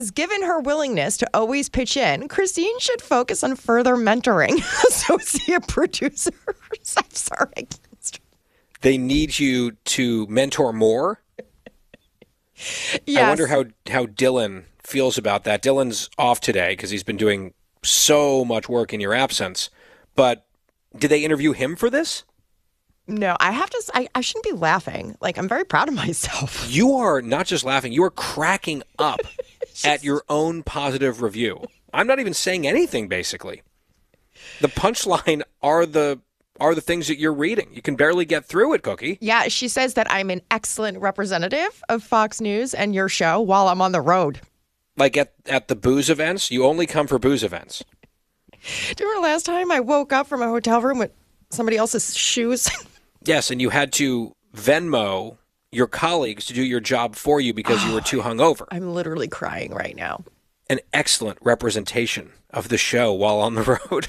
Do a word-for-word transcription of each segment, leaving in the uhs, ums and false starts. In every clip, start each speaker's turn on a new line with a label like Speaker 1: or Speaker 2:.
Speaker 1: Given her willingness to always pitch in, Christine should focus on further mentoring associate producers. I'm sorry.
Speaker 2: They need you to mentor more?
Speaker 1: Yes.
Speaker 2: I wonder how, how Dylan feels about that. Dylan's off today because he's been doing so much work in your absence. But did they interview him for this?
Speaker 1: No, I have to. I, I shouldn't be laughing. Like, I'm very proud of myself.
Speaker 2: You are not just laughing. You are cracking up at your own positive review. I'm not even saying anything, basically. The punchline are the are the things that you're reading. You can barely get through it, Cookie.
Speaker 1: Yeah, she says that I'm an excellent representative of Fox News and your show while I'm on the road.
Speaker 2: Like at, at the booze events? You only come for booze events.
Speaker 1: Do you remember last time I woke up from a hotel room with somebody else's shoes?
Speaker 2: Yes, and you had to Venmo your colleagues to do your job for you because you were too hungover.
Speaker 1: I'm literally crying right now.
Speaker 2: An excellent representation of the show while on the road.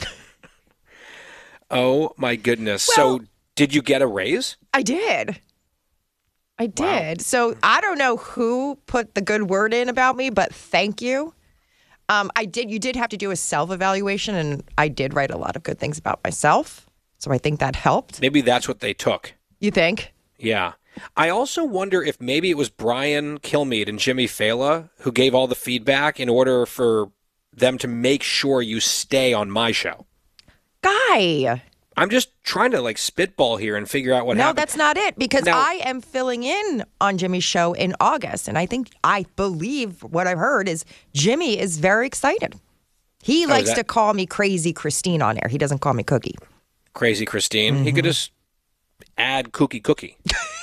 Speaker 2: Oh, my goodness.
Speaker 1: Well,
Speaker 2: so did you get a raise?
Speaker 1: I did. I did.
Speaker 2: Wow.
Speaker 1: So I don't know who put the good word in about me, but thank you. Um, I did. You did have to do a self-evaluation, and I did write a lot of good things about myself. So I think that helped.
Speaker 2: Maybe that's what they took.
Speaker 1: You think?
Speaker 2: Yeah. I also wonder if maybe it was Brian Kilmeade and Jimmy Fallon who gave all the feedback in order for them to make sure you stay on my show.
Speaker 1: Guy.
Speaker 2: I'm just trying to like spitball here and figure out what
Speaker 1: no,
Speaker 2: happened.
Speaker 1: No, that's not it, because
Speaker 2: now,
Speaker 1: I am filling in on Jimmy's show in August. And I think, I believe what I've heard is Jimmy is very excited. He
Speaker 2: oh,
Speaker 1: likes
Speaker 2: that...
Speaker 1: to call me Crazy Christine on air. He doesn't call me Cookie.
Speaker 2: Crazy Christine. Mm-hmm. He could just add Cookie Cookie.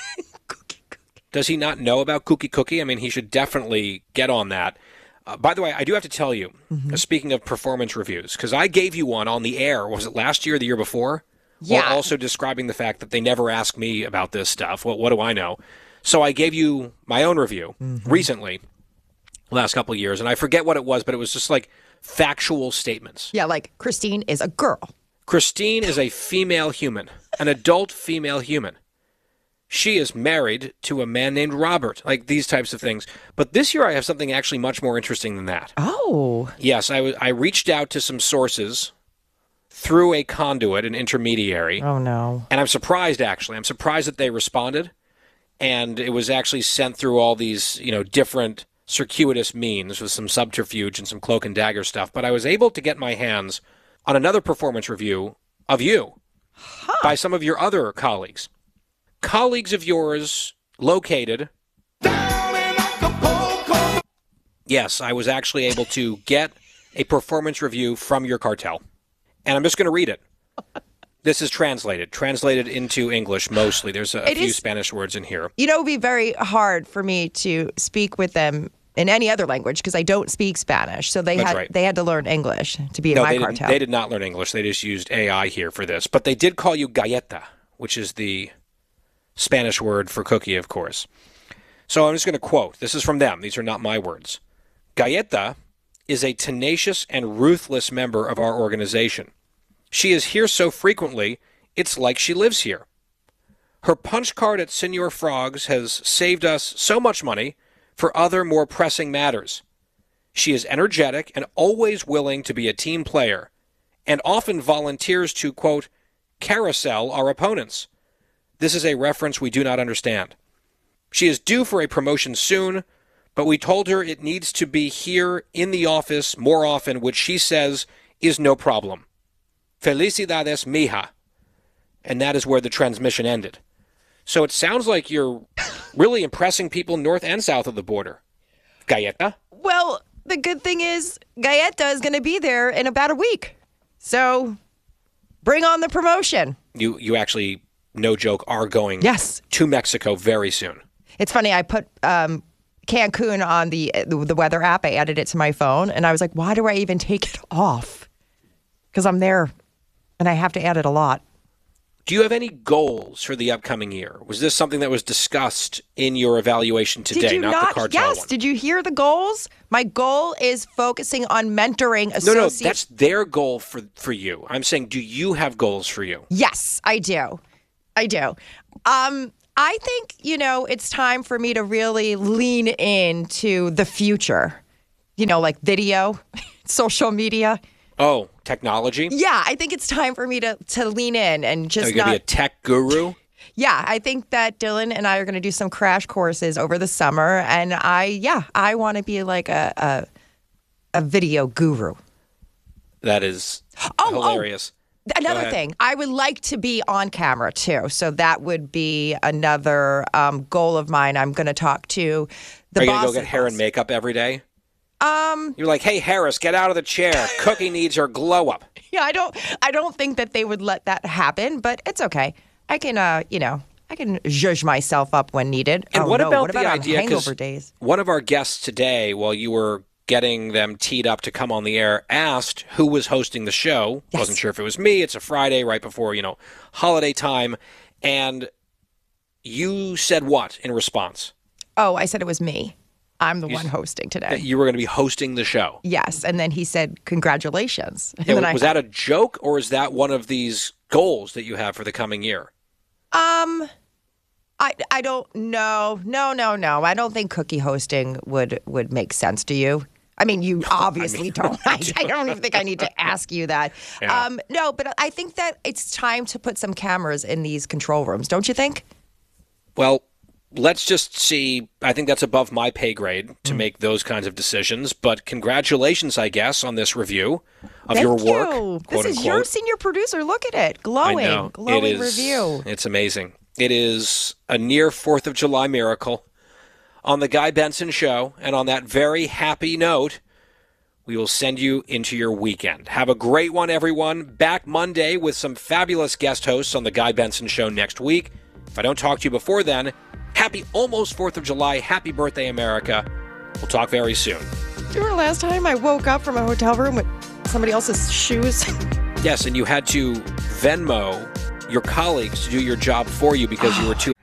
Speaker 1: Cookie Cookie.
Speaker 2: Does he not know about Cookie Cookie? I mean, he should definitely get on that. Uh, by the way, I do have to tell you, mm-hmm. uh, speaking of performance reviews, because I gave you one on the air, was it last year or the year before?
Speaker 1: Yeah.
Speaker 2: While also describing the fact that they never ask me about this stuff. Well, what do I know? So I gave you my own review mm-hmm. recently, last couple of years, and I forget what it was, but it was just like factual statements.
Speaker 1: Yeah, like Christine is a girl.
Speaker 2: Christine is a female human, an adult female human. She is married to a man named Robert, like these types of things. But this year I have something actually much more interesting than that.
Speaker 1: Oh.
Speaker 2: Yes, I, w- I reached out to some sources through a conduit, an intermediary.
Speaker 1: Oh, no.
Speaker 2: And I'm surprised, actually. I'm surprised that they responded. And it was actually sent through all these, you know, different circuitous means with some subterfuge and some cloak and dagger stuff. But I was able to get my hands on another performance review of you huh. by some of your other colleagues. Colleagues of yours located... Down in Acapulco. Yes, I was actually able to get a performance review from your cartel. And I'm just going to read it. This is translated, translated into English mostly. There's a, a few is, Spanish words in here.
Speaker 1: You know, it would be very hard for me to speak with them in any other language because I don't speak Spanish. So they
Speaker 2: That's
Speaker 1: had
Speaker 2: right.
Speaker 1: they had to learn English to be in
Speaker 2: no,
Speaker 1: my
Speaker 2: they
Speaker 1: cartel.
Speaker 2: Didn't, they did not learn English. They just used A I here for this. But they did call you galleta, which is the Spanish word for cookie, of course. So I'm just going to quote. This is from them. These are not my words. Galleta is a tenacious and ruthless member of our organization. She is here so frequently, it's like she lives here. Her punch card at Senor Frogs has saved us so much money for other more pressing matters. She is energetic and always willing to be a team player, and often volunteers to, quote, carousel our opponents. This is a reference we do not understand. She is due for a promotion soon, but we told her it needs to be here in the office more often, which she says is no problem. Felicidades, mija. And that is where the transmission ended. So it sounds like you're really impressing people north and south of the border. Galleta?
Speaker 1: Well, the good thing is Galleta is going to be there in about a week. So bring on the promotion.
Speaker 2: You you actually, no joke, are going
Speaker 1: yes.
Speaker 2: to Mexico very soon.
Speaker 1: It's funny. I put um, Cancun on the the weather app. I added it to my phone. And I was like, why do I even take it off? Because I'm there. And I have to add it a lot.
Speaker 2: Do you have any goals for the upcoming year? Was this something that was discussed in your evaluation today,
Speaker 1: Did you
Speaker 2: not,
Speaker 1: not
Speaker 2: the cartel
Speaker 1: yes.
Speaker 2: one?
Speaker 1: Did you hear the goals? My goal is focusing on mentoring associates.
Speaker 2: No, no, that's their goal for, for you. I'm saying, do you have goals for you?
Speaker 1: Yes, I do. I do. Um, I think, you know, it's time for me to really lean into the future. you know, like video, social media.
Speaker 2: Oh, technology?
Speaker 1: Yeah, I think it's time for me to to lean in and just
Speaker 2: Are you going to
Speaker 1: not.
Speaker 2: be a tech guru?
Speaker 1: Yeah, I think that Dylan and I are going to do some crash courses over the summer, and I, yeah, I want to be like a a, a video guru.
Speaker 2: That is
Speaker 1: Oh,
Speaker 2: hilarious.
Speaker 1: Oh, another
Speaker 2: ahead.
Speaker 1: thing, I would like to be on camera too, so that would be another um, goal of mine. I'm going to talk to the
Speaker 2: Are you
Speaker 1: boss.
Speaker 2: going to go get
Speaker 1: of
Speaker 2: hair and
Speaker 1: boss.
Speaker 2: makeup every day?
Speaker 1: Um,
Speaker 2: You're like, hey, Harris, get out of the chair. Cookie needs her glow up.
Speaker 1: yeah, I don't, I don't think that they would let that happen, but it's okay. I can, uh, you know, I can zhuzh myself up when needed.
Speaker 2: And
Speaker 1: oh,
Speaker 2: what
Speaker 1: no.
Speaker 2: about
Speaker 1: what about
Speaker 2: the
Speaker 1: on
Speaker 2: idea? 'Cause
Speaker 1: hangover days?
Speaker 2: one of our guests today, while you were getting them teed up to come on the air, asked who was hosting the show.
Speaker 1: Yes.
Speaker 2: Wasn't sure if it was me. It's a Friday right before, you know, holiday time. And you said what in response?
Speaker 1: Oh, I said it was me. I'm the one hosting today.
Speaker 2: That you were going to be hosting the show.
Speaker 1: Yes, and then he said, "Congratulations." And
Speaker 2: Yeah,
Speaker 1: then I,
Speaker 2: was that a joke, or is that one of these goals that you have for the coming year?
Speaker 1: Um, I I don't know. No, no, no. I don't think cookie hosting would would make sense to you. I mean, you obviously don't. I, I don't even think I need to ask you that.
Speaker 2: Yeah.
Speaker 1: Um, no, but I think that it's time to put some cameras in these control rooms, don't you think?
Speaker 2: Well, let's just see. I think that's above my pay grade to make those kinds of decisions. But congratulations, I guess, on this review of
Speaker 1: Thank
Speaker 2: your work.
Speaker 1: you.
Speaker 2: Quote
Speaker 1: This is
Speaker 2: unquote.
Speaker 1: your senior producer. Look at it,
Speaker 2: I
Speaker 1: glowing,
Speaker 2: know.
Speaker 1: glowing
Speaker 2: It is,
Speaker 1: review.
Speaker 2: It's amazing. It is a near fourth of July miracle on the Guy Benson Show. And on that very happy note, we will send you into your weekend. Have a great one, everyone. Back Monday with some fabulous guest hosts on the Guy Benson Show next week. If I don't talk to you before then, happy almost fourth of July. Happy birthday, America. We'll talk very soon.
Speaker 1: Do you remember last time I woke up from a hotel room with somebody else's shoes?
Speaker 2: Yes, and you had to Venmo your colleagues to do your job for you because you were too